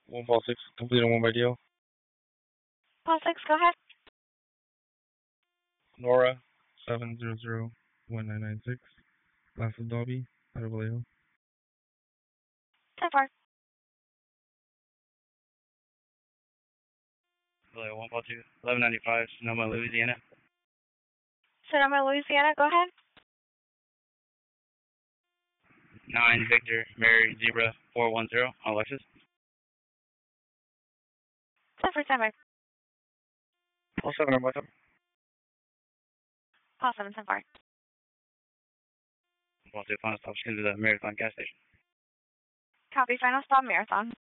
One Paul 6, complete on 1 by DL. Paul 6, go ahead. Nora 7001996. Last of Dobby, out of Vallejo. 10-4. Vallejo 1 Paul 2, 1195, Sonoma, Louisiana. Sonoma, Louisiana, go ahead. 9 Victor Mary Zebra 410 on Lexus. 10-4, standby. Paul 7 on my top. Paul 7, 10-4. Paul 2, final stop, to the Marathon gas station. Copy, final stop, Marathon.